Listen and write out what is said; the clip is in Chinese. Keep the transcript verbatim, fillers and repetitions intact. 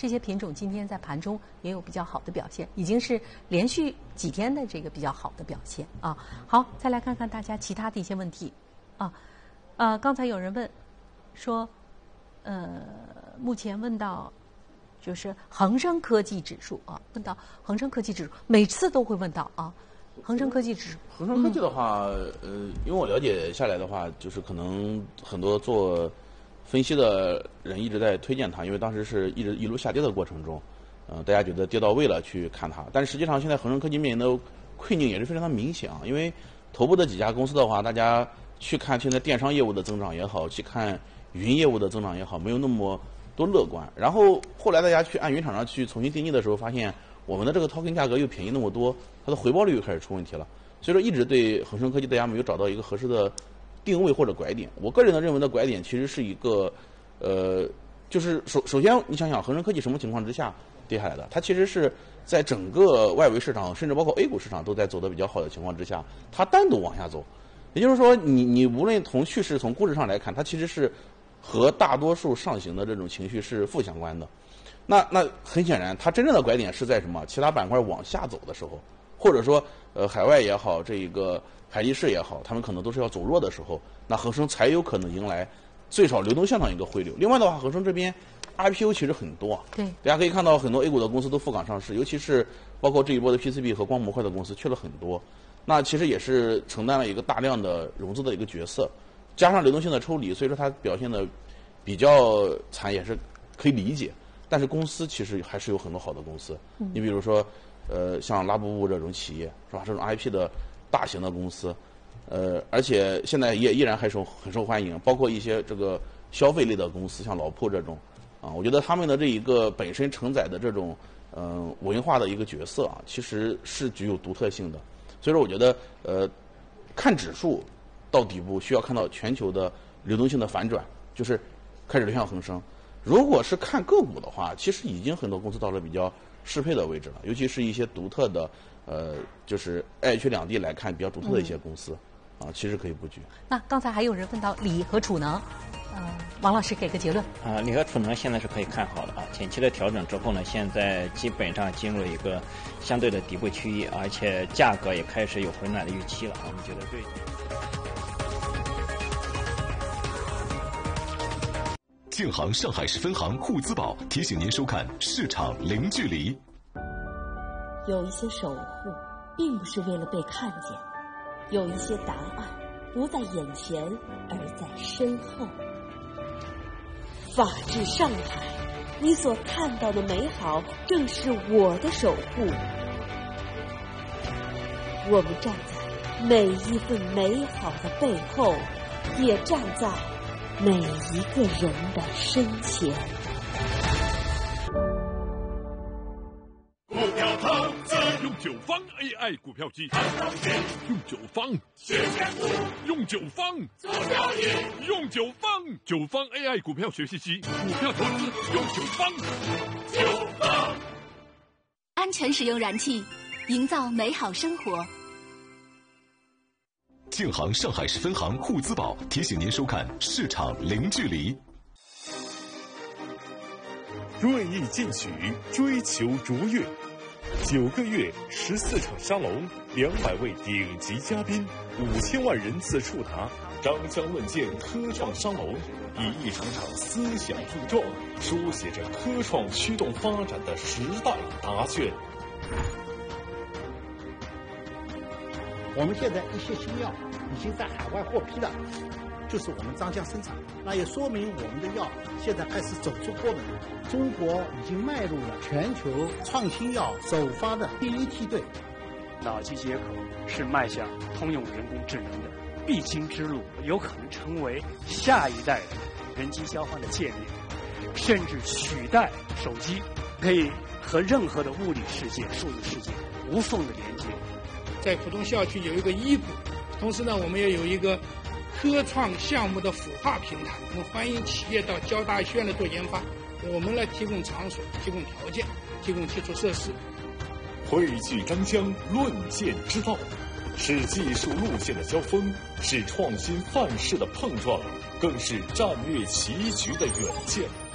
这些品种今天在盘中也有比较好的表现，已经是连续几天的这个比较好的表现啊。好，再来看看大家其他的一些问题啊。呃，刚才有人问说，呃，目前问到就是恒生科技指数啊，问到恒生科技指数，每次都会问到啊。恒生科技指数， 恒生科技的话，嗯、呃，因为我了解下来的话，就是可能很多做分析的人一直在推荐它，因为当时是一直一路下跌的过程中，呃，大家觉得跌到位了去看它，但实际上现在恒生科技面临的困境也是非常的明显啊，因为头部的几家公司的话，大家去看现在电商业务的增长也好，去看云业务的增长也好，没有那么多乐观。然后后来大家去按云厂商去重新定义的时候，发现我们的这个 token 价格又便宜那么多，它的回报率又开始出问题了。所以说一直对恒生科技大家没有找到一个合适的定位或者拐点。我个人的认为的拐点其实是一个，呃，就是首首先你想想恒生科技什么情况之下跌下来的？它其实是在整个外围市场，甚至包括 A 股市场都在走得比较好的情况之下，它单独往下走。也就是说，你你无论从趋势从估值上来看，它其实是和大多数上行的这种情绪是负相关的。那那很显然，它真正的拐点是在什么？其他板块往下走的时候，或者说呃海外也好，这一个海力士也好，他们可能都是要走弱的时候，那恒生才有可能迎来最少流动性上一个回流。另外的话，恒生这边 I P O 其实很多， 对， 大家可以看到很多 A 股的公司都赴港上市，尤其是包括这一波的 P C B 和光模块的公司去了很多，那其实也是承担了一个大量的融资的一个角色，加上流动性的抽离，所以说它表现的比较惨也是可以理解。但是公司其实还是有很多好的公司，嗯、你比如说，呃，像拉布布这种企业是吧？这种 I P 的大型的公司，呃，而且现在也依然还受很受欢迎，包括一些这个消费类的公司，像老铺这种，啊，我觉得他们的这一个本身承载的这种嗯、呃、文化的一个角色啊，其实是具有独特性的。所以说，我觉得呃，看指数到底部需要看到全球的流动性的反转，就是开始流向恒生。如果是看个股的话，其实已经很多公司到了比较适配的位置了，尤其是一些独特的，呃，就是爱区两地来看比较独特的一些公司，嗯、啊，其实可以布局。 那刚才还有人问到锂和储能，呃，王老师给个结论。 啊，锂和储能现在是可以看好的啊，前期的调整之后呢，现在基本上进入了一个相对的底部区域，而且价格也开始有回暖的预期了，我们觉得对。 建行上海市分行沪资宝提醒您收看市场零距离。 有一些守护并不是为了被看见，有一些答案不在眼前而在身后。法治上海，你所看到的美好正是我的守护。我们站在每一份美好的背后，也站在每一个人的身前。 股票投资用九方 A I 股票机，用九方学选股，用九方做交易，用九方九方 A I 股票学习机，股票投资用九方，九方安全使用燃气，营造美好生活。 建行上海市分行沪资宝提醒您收看市场零距离。 锐意进取，追求卓越。九个月，十四场沙龙，两百位顶级嘉宾，五千万人次触达。张江论剑科创沙龙，以一场场思想碰撞，书写着科创驱动发展的时代答卷。 我们现在一些新药已经在海外获批了，就是我们张江生产，那也说明我们的药现在开始走出国门。中国已经迈入了全球创新药首发的第一梯队。 脑机接口是迈向通用人工智能的必经之路，有可能成为下一代的人机交换的界面，甚至取代手机，可以和任何的物理世界、数字世界无缝的连接。 在浦东校区有一个医股，同时呢，我们也有一个科创项目的孵化平台，我们欢迎企业到交大学院来做研发，我们来提供场所、提供条件、提供基础设施。 汇聚张江，论剑之道，是技术路线的交锋，是创新范式的碰撞，更是战略棋局的远见。